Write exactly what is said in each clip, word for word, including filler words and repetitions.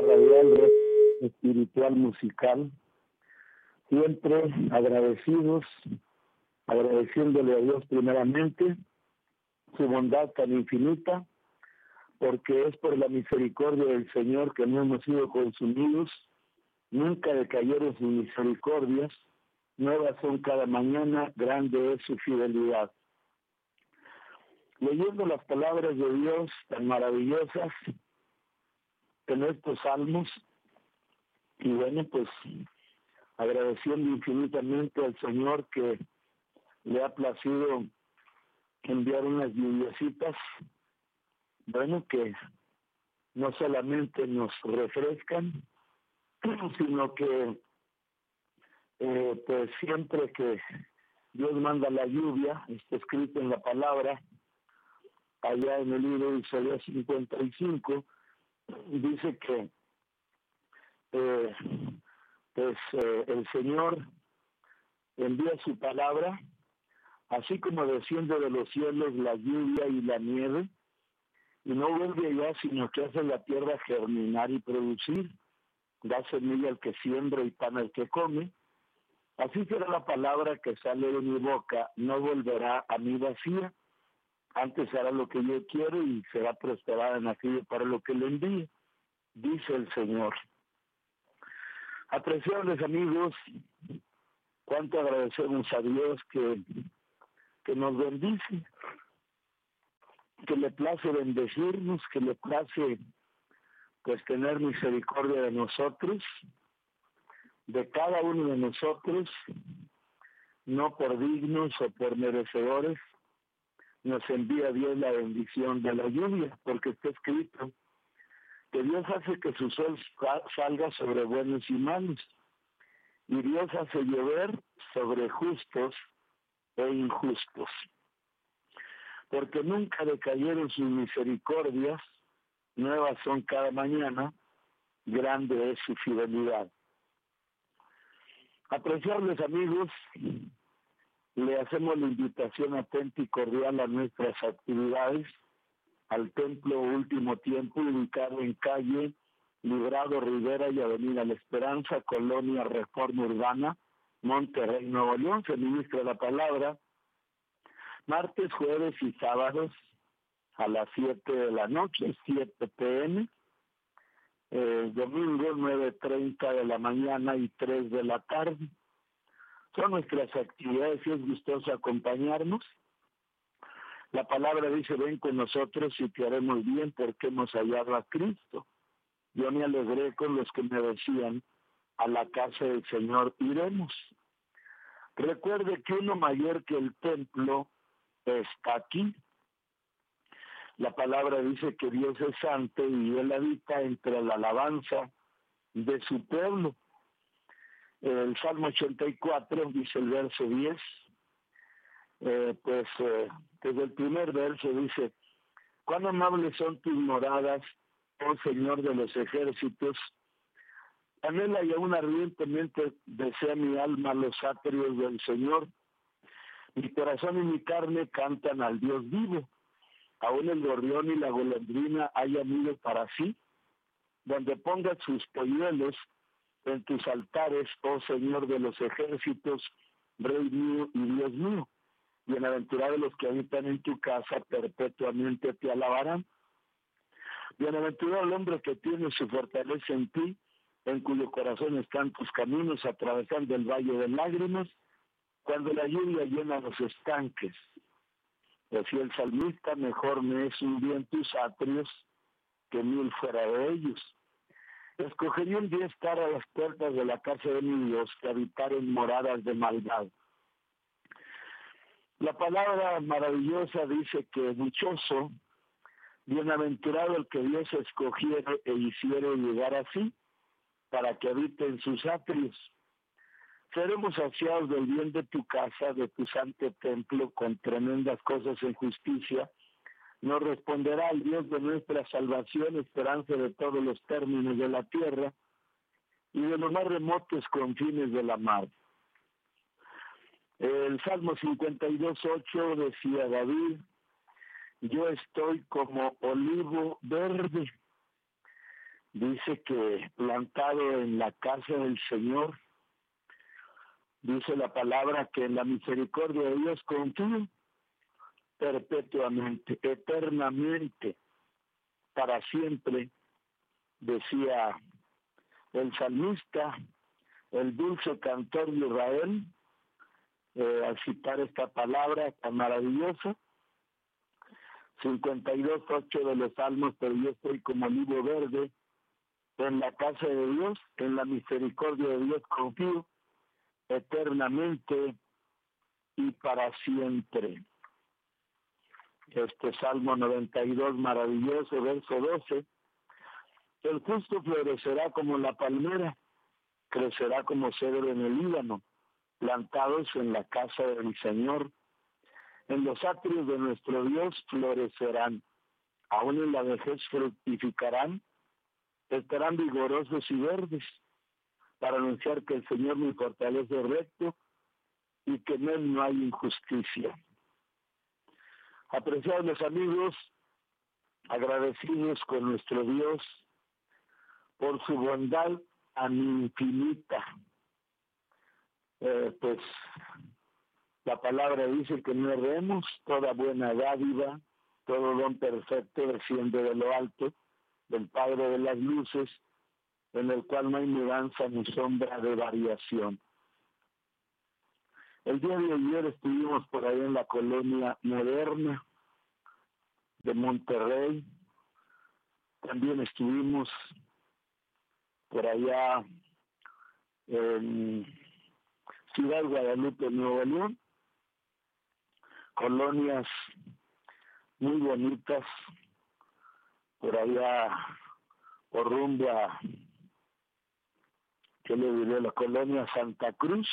radial, red espiritual musical, siempre agradecidos, agradeciéndole a Dios primeramente su bondad tan infinita, porque es por la misericordia del Señor que no hemos sido consumidos, nunca decayeron sus misericordias, nuevas son cada mañana, grande es su fidelidad. Leyendo las palabras de Dios tan maravillosas en estos salmos, y bueno, pues agradeciendo infinitamente al Señor que le ha placido enviar unas lluviecitas, bueno, que no solamente nos refrescan, sino que eh, pues siempre que Dios manda la lluvia, está escrito en la palabra, allá en el libro de Isaías cincuenta y cinco, dice que eh, pues eh, el Señor envía su palabra, así como desciende de los cielos la lluvia y la nieve, y no vuelve allá, sino que hace la tierra germinar y producir, da semilla al que siembra y pan al que come. Así será la palabra que sale de mi boca, no volverá a mí vacía, antes hará lo que yo quiero y será prosperada en aquello para lo que le envíe, dice el Señor. Apreciables amigos, cuánto agradecemos a Dios que, que nos bendice, que le place bendecirnos, que le place pues tener misericordia de nosotros, de cada uno de nosotros, no por dignos o por merecedores, nos envía Dios la bendición de la lluvia, porque está escrito que Dios hace que su sol salga sobre buenos y malos, y Dios hace llover sobre justos e injustos, porque nunca decayeron sus misericordias, nuevas son cada mañana, grande es su fidelidad. Apreciables amigos, le hacemos la invitación atenta y cordial a nuestras actividades al Templo Último Tiempo, ubicado en calle Librado Rivera y Avenida La Esperanza, Colonia Reforma Urbana, Monterrey, Nuevo León. Se ministra la palabra martes, jueves y sábados a las siete de la noche, siete pe eme, eh, domingo nueve treinta de la mañana y tres de la tarde. Son nuestras actividades y es gustoso acompañarnos. La palabra dice, ven con nosotros y te haremos bien porque hemos hallado a Cristo. Yo me alegré con los que me decían, a la casa del Señor iremos. Recuerde que uno mayor que el templo está aquí. La palabra dice que Dios es santo y Él habita entre la alabanza de su pueblo. El Salmo ochenta y cuatro dice el verso diez, eh, pues eh, desde el primer verso dice, cuán amables son tus moradas, oh Señor de los ejércitos, anhela y aún ardientemente desea mi alma los atrios del Señor, mi corazón y mi carne cantan al Dios vivo, aún el gorrión y la golondrina hayan ido para sí, donde pongas sus polluelos en tus altares, oh Señor de los ejércitos, Rey mío y Dios mío. Bienaventurados los que habitan en tu casa, perpetuamente te alabarán. Bienaventurado el hombre que tiene su fortaleza en ti, en cuyo corazón están tus caminos, atravesando el valle de lágrimas, cuando la lluvia llena los estanques. Decía el salmista, mejor me es un día en tus atrios que mil fuera de ellos. Escogería un día estar a las puertas de la casa de mi Dios que habitar en moradas de maldad. La palabra maravillosa dice que dichoso, bienaventurado el que Dios escogiere e hiciere llegar así, para que habite en sus atrios. Seremos saciados del bien de tu casa, de tu santo templo, con tremendas cosas en justicia. Nos responderá el Dios de nuestra salvación, esperanza de todos los términos de la tierra y de los más remotos confines de la mar. El Salmo cincuenta y dos, ocho decía David, yo estoy como olivo verde. dice que plantado en la casa del Señor, dice la palabra que en la misericordia de Dios confío perpetuamente, eternamente, para siempre, decía el salmista, el dulce cantor de Israel, eh, al citar esta palabra tan maravillosa. cincuenta y dos, ocho de los salmos, pero yo estoy como libro verde, en la casa de Dios, en la misericordia de Dios confío, eternamente y para siempre. Este Salmo noventa y dos, maravilloso, verso doce, el justo florecerá como la palmera, crecerá como cedro en el Líbano, plantados en la casa del Señor. En los atrios de nuestro Dios florecerán, aún en la vejez fructificarán, estarán vigorosos y verdes, para anunciar que el Señor mi fortaleza es recto y que en él no hay injusticia. Apreciados amigos, agradecidos con nuestro Dios por su bondad tan infinita. Eh, pues la palabra dice que no erremos, toda buena dádiva, todo don perfecto desciende de lo alto, del Padre de las luces, en el cual no hay mudanza ni sombra de variación. El día de ayer estuvimos por ahí en la colonia moderna de Monterrey, también estuvimos por allá en Ciudad Guadalupe, Nuevo León, colonias muy bonitas, por allá por rumbo a, ¿qué le diré?, la colonia Santa Cruz,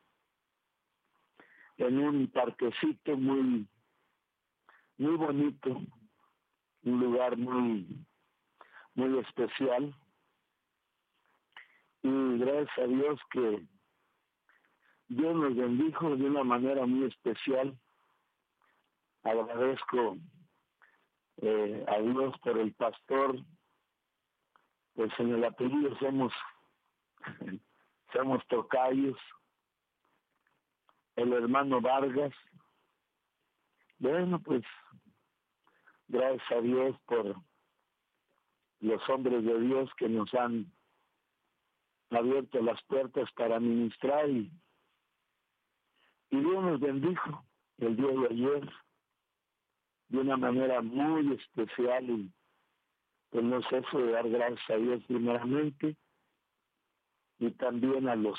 en un parquecito muy, muy bonito, un lugar muy, muy especial, y gracias a Dios que Dios nos bendijo de una manera muy especial. Agradezco eh, a Dios por el pastor, pues en el apellido somos, somos tocayos, el hermano Vargas. Bueno, pues gracias a Dios por los hombres de Dios que nos han abierto las puertas para ministrar, y, y Dios nos bendijo el día de ayer de una manera muy especial, y pues no ceso de dar gracias a Dios primeramente, y también a los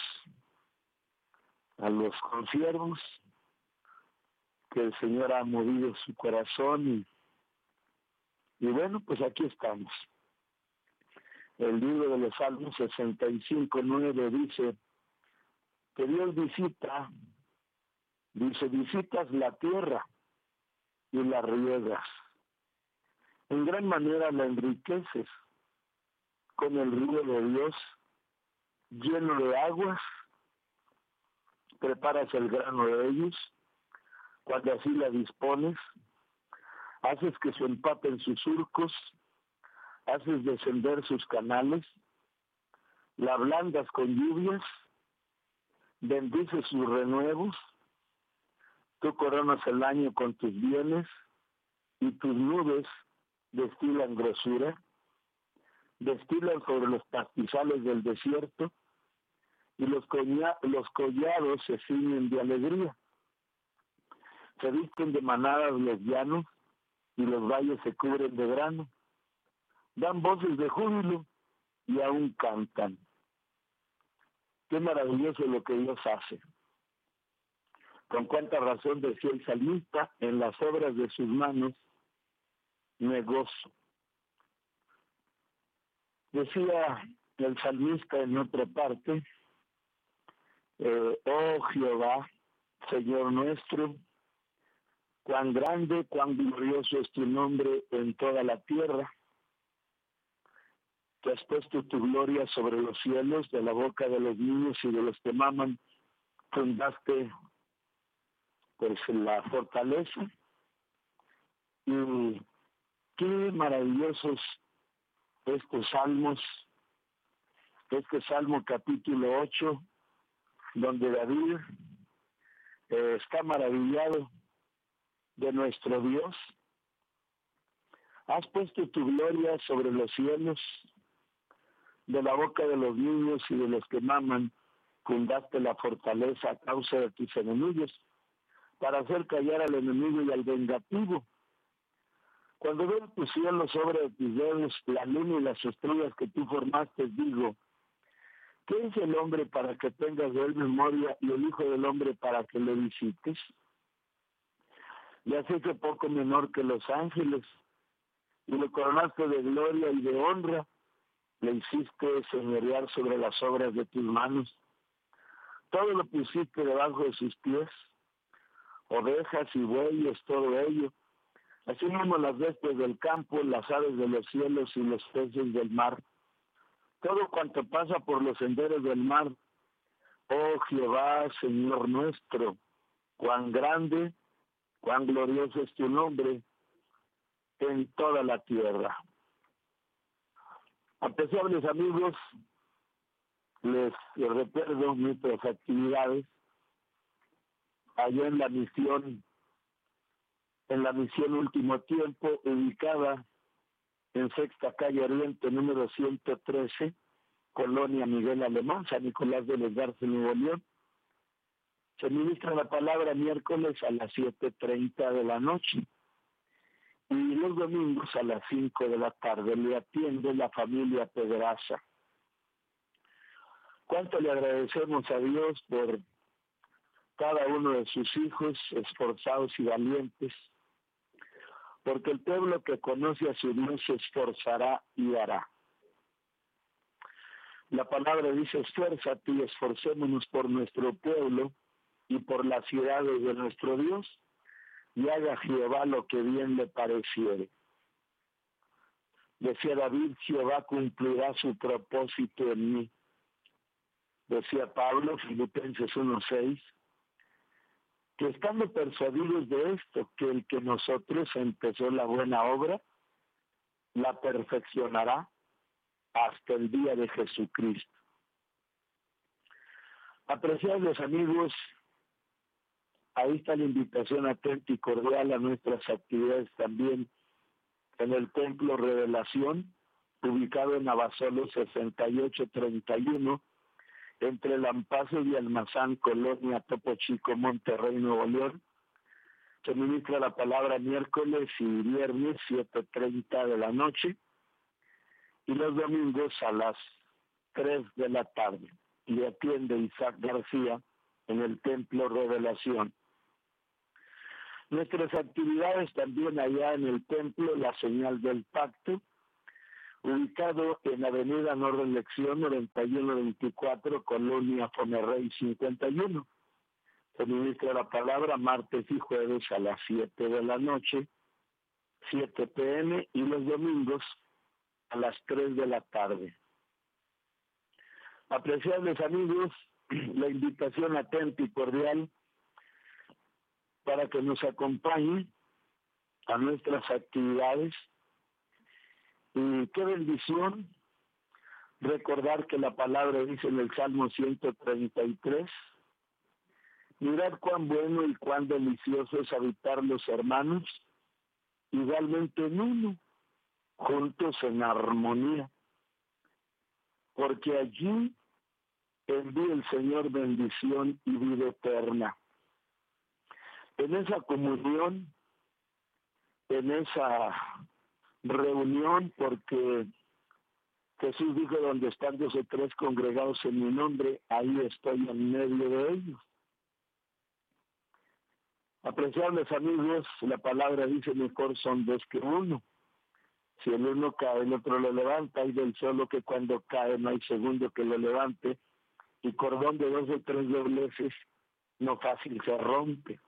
a los consiervos que el Señor ha movido su corazón, y, y bueno, pues aquí estamos. El libro de los Salmos sesenta y cinco, nueve dice que Dios visita, dice, visitas la tierra y la riegas. En gran manera la enriqueces con el río de Dios, lleno de aguas, preparas el grano de ellos, cuando así la dispones, haces que se empapen sus surcos, haces descender sus canales, la ablandas con lluvias, bendices sus renuevos, tú coronas el año con tus bienes, y tus nubes destilan grosura, destilan sobre los pastizales del desierto, y los, coña, los collados se ciñen de alegría. Se visten de manadas los llanos, y los valles se cubren de grano. Dan voces de júbilo y aún cantan. Qué maravilloso lo que Dios hace. Con cuánta razón decía el salmista, en las obras de sus manos me gozo. Decía el salmista en otra parte, eh, oh Jehová, Señor nuestro, cuán grande, cuán glorioso es tu nombre en toda la tierra, que has puesto tu gloria sobre los cielos, de la boca de los niños y de los que maman, fundaste pues la fortaleza, y qué maravillosos estos salmos, este Salmo capítulo ocho, donde David eh, está maravillado de nuestro Dios. Has puesto tu gloria sobre los cielos, de la boca de los niños y de los que maman, fundaste la fortaleza a causa de tus enemigos, para hacer callar al enemigo y al vengativo. Cuando veo tus cielos sobre de tus dedos, la luna y las estrellas que tú formaste, digo, ¿qué es el hombre para que tengas de él memoria y el hijo del hombre para que le visites? Le has hecho poco menor que los ángeles, y lo coronaste de gloria y de honra, le hiciste señorear sobre las obras de tus manos. Todo lo pusiste debajo de sus pies, ovejas y bueyes, todo ello. Así mismo las bestias del campo, las aves de los cielos y los peces del mar. Todo cuanto pasa por los senderos del mar. Oh Jehová, Señor nuestro, cuán grande, cuán glorioso es tu nombre en toda la tierra. Apreciables amigos, les recuerdo nuestras actividades allá en la misión, en la misión Último Tiempo, ubicada en Sexta Calle Oriente, número ciento trece, Colonia Miguel Alemán, San Nicolás de los Garza, Nuevo León. Se ministra la palabra miércoles a las siete treinta de la noche y los domingos a las cinco de la tarde. Le atiende la familia Pedraza. Cuánto le agradecemos a Dios por cada uno de sus hijos, esforzados y valientes, porque el pueblo que conoce a su Dios se esforzará y hará. La palabra dice, esfuérzate y esforcémonos por nuestro pueblo y por las ciudades de nuestro Dios, y haga Jehová lo que bien le pareciere. Decía David, Jehová cumplirá su propósito en mí. Decía Pablo, Filipenses uno seis, que estando persuadidos de esto, que el que nosotros empezó la buena obra, la perfeccionará hasta el día de Jesucristo. Apreciables amigos, ahí está la invitación atenta y cordial a nuestras actividades también en el Templo Revelación, ubicado en Abasolo sesenta y ocho treinta y uno, entre Lampazo y Almazán, Colonia Topo Chico, Monterrey, Nuevo León. Se ministra la palabra miércoles y viernes, siete treinta de la noche, y los domingos a las tres de la tarde. Y atiende Isaac García en el Templo Revelación. Nuestras actividades también allá en el templo La Señal del Pacto, ubicado en Avenida Norte Elección noventa y uno veinticuatro, Colonia Fomerrey cincuenta y uno. Se ministra la palabra martes y jueves a las siete de la noche, siete pe eme, y los domingos a las tres de la tarde. Apreciables amigos, la invitación atenta y cordial para que nos acompañen a nuestras actividades. Y qué bendición recordar que la palabra dice en el Salmo ciento treinta y tres, mirad cuán bueno y cuán delicioso es habitar los hermanos, igualmente en uno, juntos en armonía, porque allí envía el Señor bendición y vida eterna. En esa comunión, en esa reunión, porque Jesús dijo, donde están dos o tres congregados en mi nombre, ahí estoy en medio de ellos. Apreciables amigos, la palabra dice, mejor son dos que uno. Si el uno cae, el otro lo levanta, y del solo que cuando cae no hay segundo que lo levante, y cordón de dos o tres dobleces no fácil se rompe.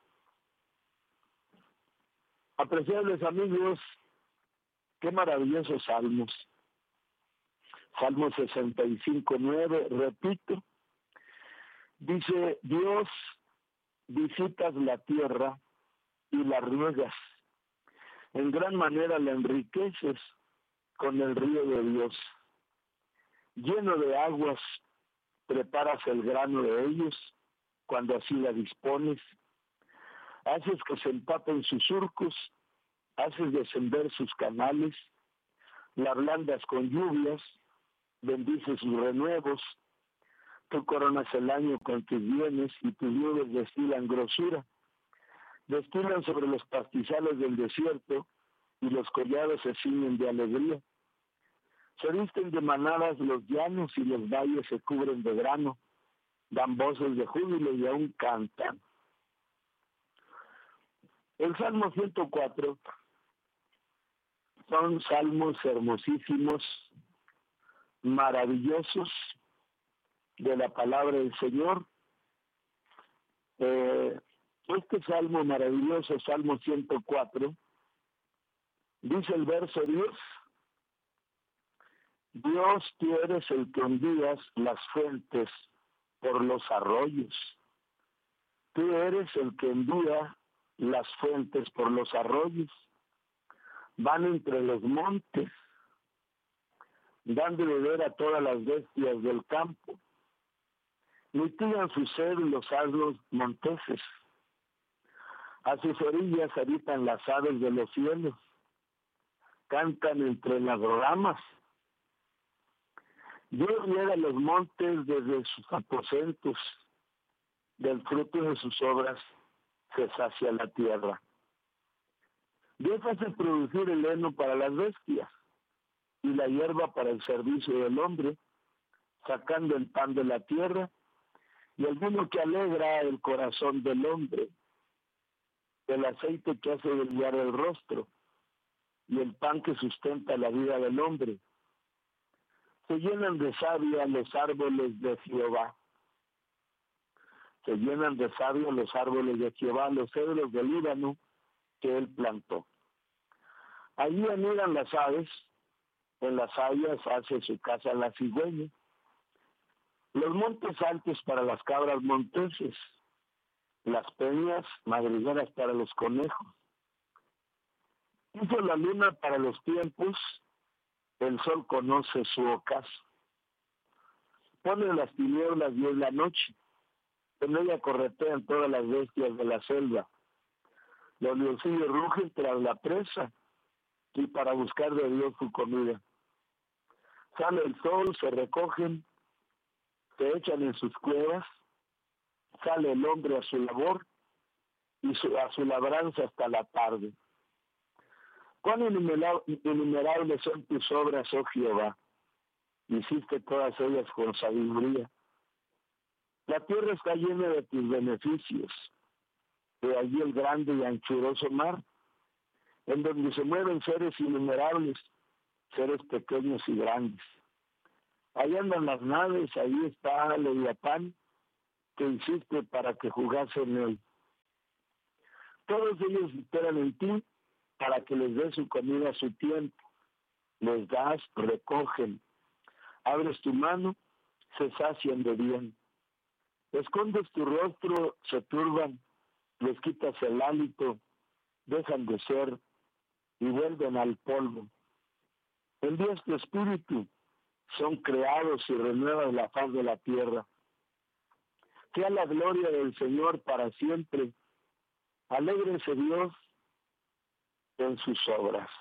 Apreciables amigos, qué maravillosos salmos. Salmo sesenta y cinco, nueve, repito, dice, Dios, visitas la tierra y la riegas, en gran manera la enriqueces, con el río de Dios. Lleno de aguas, preparas el grano de ellos cuando así la dispones. Haces que se empapen sus surcos, haces descender sus canales, la ablandas con lluvias, bendices sus renuevos. Tú coronas el año con tus bienes y tus nubes destilan grosura. Destilan sobre los pastizales del desierto y los collados se ciñen de alegría. Se visten de manadas los llanos y los valles se cubren de grano. Dan voces de júbilo y aún cantan. El Salmo ciento cuatro son salmos hermosísimos, maravillosos de la palabra del Señor. Eh, este salmo maravilloso, Salmo ciento cuatro, dice el verso diez: Dios, tú eres el que envías las fuentes por los arroyos. Tú eres el que envía las fuentes por los arroyos. Van entre los montes, dan de beber a todas las bestias del campo. Mitigan su sed los asnos monteses. A sus orillas habitan las aves de los cielos. Cantan entre las ramas. Dios riega los montes desde sus aposentos. Del fruto de sus obras se sacia la tierra. Dios hace producir el heno para las bestias y la hierba para el servicio del hombre, sacando el pan de la tierra y el vino que alegra el corazón del hombre, el aceite que hace brillar el rostro y el pan que sustenta la vida del hombre. Se llenan de savia los árboles de Jehová. Se llenan de savia los árboles de Jehová, los cedros del Líbano que él plantó. Allí anidan las aves, en las hayas hace su casa la cigüeña. Los montes altos para las cabras monteses, las peñas madrigueras para los conejos. Hizo la luna para los tiempos, el sol conoce su ocaso. Pone las tinieblas y es la noche, en ella corretean todas las bestias de la selva. Los leoncillos rugen tras la presa y para buscar de Dios su comida. Sale el sol, se recogen, se echan en sus cuevas, sale el hombre a su labor y su, a su labranza hasta la tarde. Cuán innumerables son tus obras, oh Jehová, hiciste todas ellas con sabiduría. La tierra está llena de tus beneficios, de allí el grande y anchuroso mar, en donde se mueven seres innumerables, seres pequeños y grandes. Ahí andan las naves, ahí está Leviatán, que hiciste para que jugase en él. Todos ellos esperan en ti para que les des su comida a su tiempo. Les das, recogen. Abres tu mano, se sacian de bien. Escondes tu rostro, se turban, les quitas el hálito, dejan de ser y vuelven al polvo. Envías tu espíritu, son creados y renuevas la faz de la tierra. Sea la gloria del Señor para siempre. Alégrese Dios en sus obras.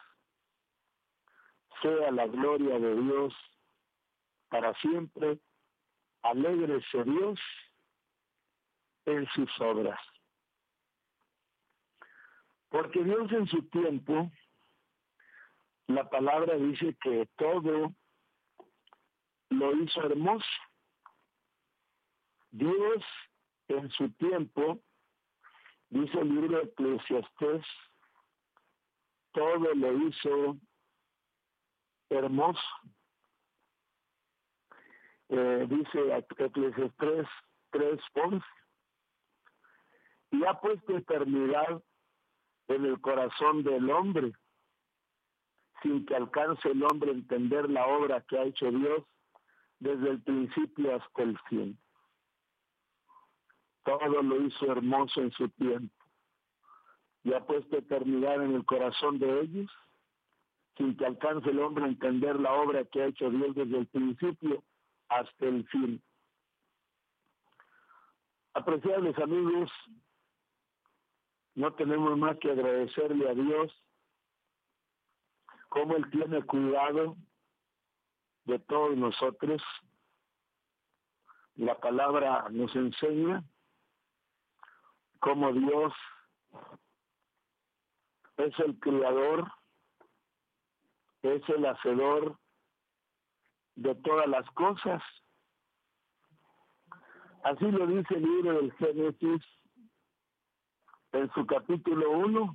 Sea la gloria de Dios para siempre. Alégrese Dios en sus obras. Porque Dios en su tiempo, la palabra dice que todo lo hizo hermoso. Dios en su tiempo, dice el libro de Eclesiastés, todo lo hizo hermoso. Eh, dice Eclesiastés tres once, y ha puesto eternidad en el corazón del hombre, sin que alcance el hombre a entender la obra que ha hecho Dios desde el principio hasta el fin. Todo lo hizo hermoso en su tiempo, y ha puesto eternidad en el corazón de ellos, sin que alcance el hombre a entender la obra que ha hecho Dios desde el principio hasta el fin. Apreciables amigos, no tenemos más que agradecerle a Dios cómo Él tiene cuidado de todos nosotros. La palabra nos enseña cómo Dios es el creador, es el hacedor de todas las cosas. Así lo dice el libro del Génesis en su capítulo uno.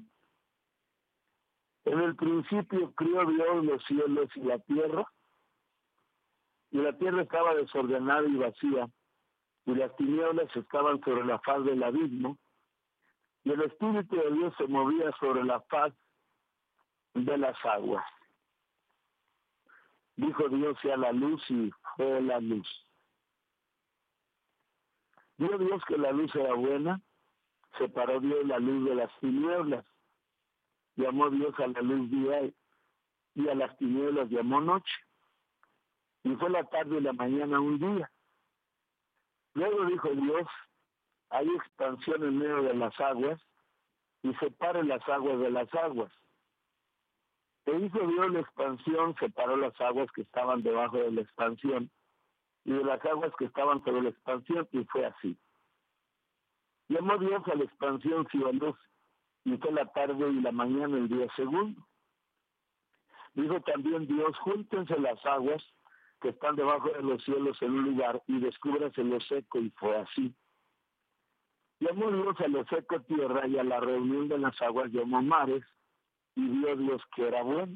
En el principio crió Dios los cielos y la tierra, y la tierra estaba desordenada y vacía, y las tinieblas estaban sobre la faz del abismo, y el Espíritu de Dios se movía sobre la faz de las aguas. Dijo Dios, sea la luz, y fue la luz. Vio Dios que la luz era buena, separó Dios la luz de las tinieblas. Llamó Dios a la luz día y a las tinieblas llamó noche. Y fue la tarde y la mañana un día. Luego dijo Dios, hay expansión en medio de las aguas, y separe las aguas de las aguas. E hizo Dios la expansión, separó las aguas que estaban debajo de la expansión, y de las aguas que estaban sobre la expansión, y fue así. Llamó Dios a la expansión cielos, y fue la tarde y la mañana el día segundo. Dijo también Dios, júntense las aguas que están debajo de los cielos en un lugar, y descúbrase lo seco, y fue así. Llamó Dios a lo seco tierra, y a la reunión de las aguas llamó mares, y vio Dios que era bueno.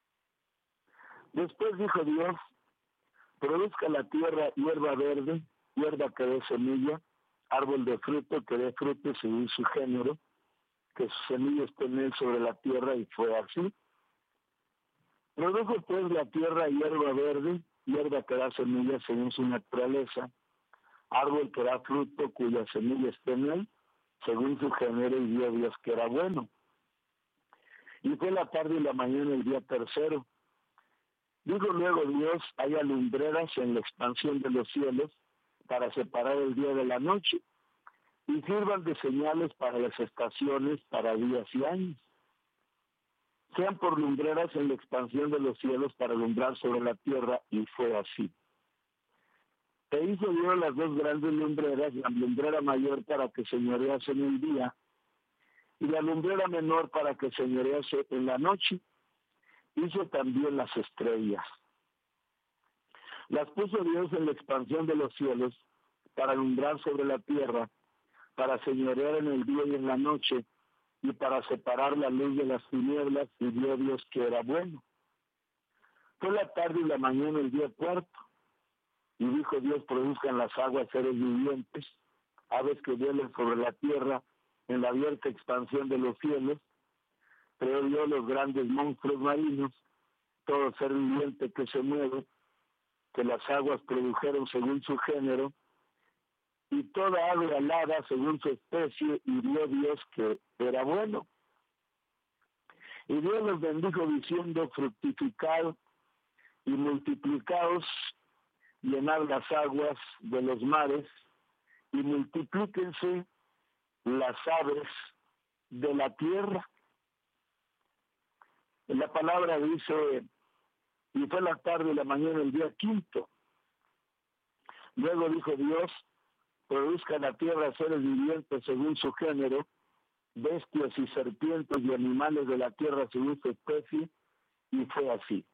Después dijo Dios, produzca la tierra hierba verde, hierba que dé semilla, árbol de fruto que dé fruto según su género, que sus semillas estén en él sobre la tierra, y fue así. Produjo pues la tierra hierba verde, hierba que da semilla según su naturaleza, árbol que da fruto cuya semilla esté en él, según su género, y vio Dios que era bueno. Y fue la tarde y la mañana el día tercero. Dijo luego Dios, haya lumbreras en la expansión de los cielos para separar el día de la noche, y sirvan de señales para las estaciones, para días y años. Sean por lumbreras en la expansión de los cielos para alumbrar sobre la tierra, y fue así. E hizo Dios las dos grandes lumbreras, la lumbrera mayor para que señorease en el día, y la lumbrera menor para que señorease en la noche. Hizo también las estrellas. Las puso Dios en la expansión de los cielos para alumbrar sobre la tierra, para señorear en el día y en la noche, y para separar la luz de las tinieblas, y vio Dios que era bueno. Fue la tarde y la mañana el día cuarto, y dijo Dios, produzcan las aguas seres vivientes, aves que vuelen sobre la tierra en la abierta expansión de los cielos. Creó Dios los grandes monstruos marinos, todo ser viviente que se mueve, que las aguas produjeron según su género, y toda ave alada según su especie, y vio Dios que era bueno. Y Dios los bendijo diciendo, fructificad y multiplicaos, llenad las aguas de los mares, y multiplíquense las aves de la tierra. La palabra dice, y fue la tarde y la mañana el día quinto. Luego dijo Dios, produzca la tierra seres vivientes según su género, bestias y serpientes y animales de la tierra según su especie, y fue así.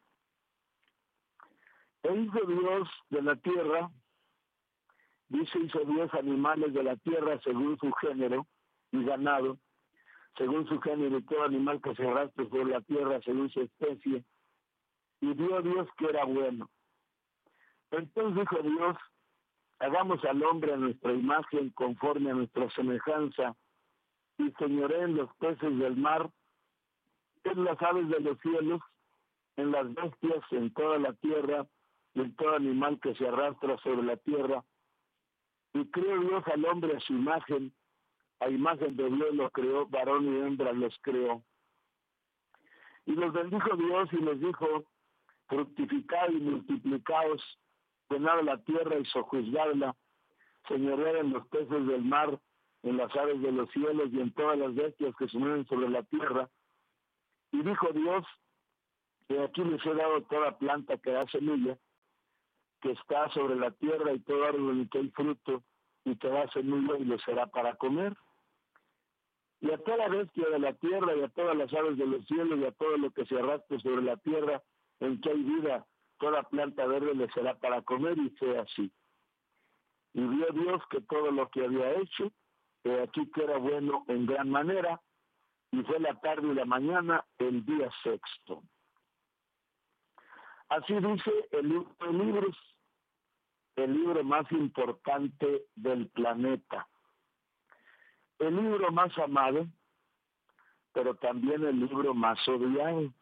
E hizo Dios de la tierra, dice, hizo Dios animales de la tierra según su género, y ganado, según su género, y todo animal que se arrastre sobre la tierra según su especie, y vio Dios que era bueno. Entonces dijo Dios, hagamos al hombre a nuestra imagen, conforme a nuestra semejanza, y señoreen los peces del mar, en las aves de los cielos, en las bestias, en toda la tierra, y en todo animal que se arrastra sobre la tierra. Y creó Dios al hombre a su imagen, a imagen de Dios lo creó, varón y hembra los creó. Y los bendijo Dios y les dijo, fructificad y multiplicaos, llenad la tierra y sojuzgadla, señoread en los peces del mar, en las aves de los cielos y en todas las bestias que se mueven sobre la tierra. Y dijo Dios, que aquí les he dado toda planta que da semilla, que está sobre la tierra, y todo árbol que hay fruto, y que da semilla, y les será para comer. Y a toda bestia de la tierra, y a todas las aves de los cielos, y a todo lo que se arrastre sobre la tierra, en que hay vida, toda planta verde les será para comer, y fue así. Y vio Dios que todo lo que había hecho, que aquí que era bueno en gran manera, y fue la tarde y la mañana, el día sexto. Así dice el libro de libros, el libro más importante del planeta, el libro más amado, pero también el libro más odiado.